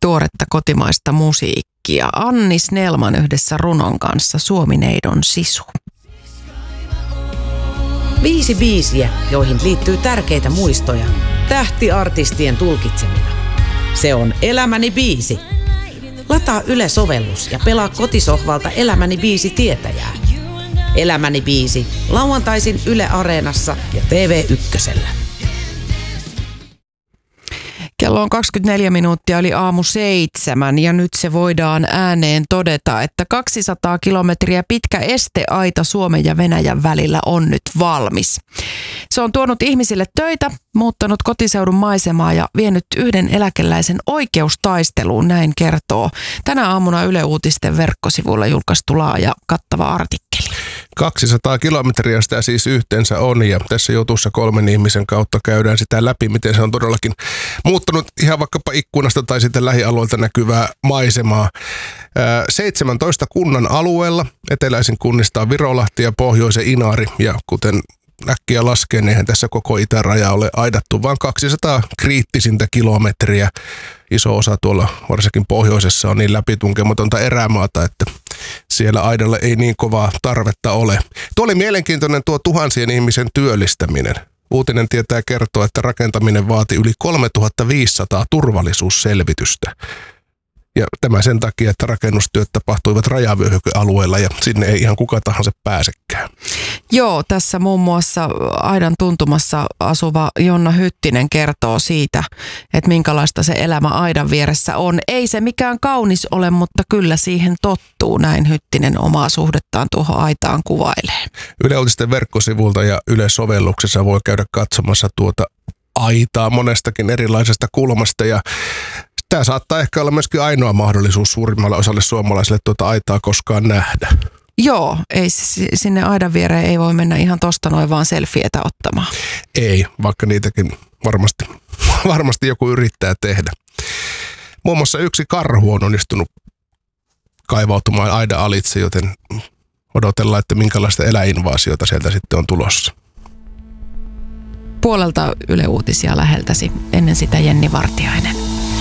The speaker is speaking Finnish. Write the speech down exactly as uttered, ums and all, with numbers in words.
tuoretta kotimaista musiikkia. Anni Snellman yhdessä runon kanssa Suomineidon sisu. Viisi biisiä, joihin liittyy tärkeitä muistoja. Tähtiartistien tulkitsemina. Se on Elämäni biisi. Lataa Yle-sovellus ja pelaa kotisohvalta Elämäni biisi tietäjää. Elämäni biisi. Lauantaisin Yle Areenassa ja T V Ykkösellä. Kello on kaksikymmentäneljä minuuttia yli aamu seitsemän ja nyt se voidaan ääneen todeta, että kaksisataa kilometriä pitkä esteaita Suomen ja Venäjän välillä on nyt valmis. Se on tuonut ihmisille töitä, muuttanut kotiseudun maisemaa ja vienyt yhden eläkeläisen oikeustaisteluun, näin kertoo tänä aamuna Yle Uutisten verkkosivuilla julkaistu laaja kattava artikkeli. kaksisataa kilometriä sitä siis yhteensä on ja tässä jutussa kolmen ihmisen kautta käydään sitä läpi, miten se on todellakin muuttanut ihan vaikkapa ikkunasta tai sitten lähialueelta näkyvää maisemaa. seitsemäntoista kunnan alueella, eteläisin kunnista on Virolahti ja pohjoisen Inari ja kuten äkkiä laskee, niin eihän tässä koko itäraja ole aidattu, vaan kaksisataa kriittisintä kilometriä. Iso osa tuolla varsinkin pohjoisessa on niin läpitunkematonta erämaata, että siellä aidalle ei niin kovaa tarvetta ole. Tuo oli mielenkiintoinen tuo tuhansien ihmisen työllistäminen. Uutinen tietää kertoa, että rakentaminen vaati yli kolmetuhattaviisisataa turvallisuusselvitystä. Ja tämä sen takia, että rakennustyöt tapahtuivat rajavyöhykealueella ja sinne ei ihan kuka tahansa pääsekään. Joo, tässä muun muassa aidan tuntumassa asuva Jonna Hyttinen kertoo siitä, että minkälaista se elämä aidan vieressä on. Ei se mikään kaunis ole, mutta kyllä siihen tottuu, näin Hyttinen omaa suhdettaan tuohon aitaan kuvailee. Yle Uutisten verkkosivulta ja Yle-sovelluksessa voi käydä katsomassa tuota aitaa monestakin erilaisesta kulmasta ja tämä saattaa ehkä olla myöskin ainoa mahdollisuus suurimmalle osalle suomalaisille tuota aitaa koskaan nähdä. Joo, ei, sinne aidan viereen ei voi mennä ihan tosta noin vaan selfietä ottamaan. Ei, vaikka niitäkin varmasti, varmasti joku yrittää tehdä. Muun muassa yksi karhu on onnistunut kaivautumaan aidan alitse, joten odotellaan, että minkälaista eläinvaasiota sieltä sitten on tulossa. Puolelta Yle Uutisia läheltäsi, ennen sitä Jenni Vartiainen.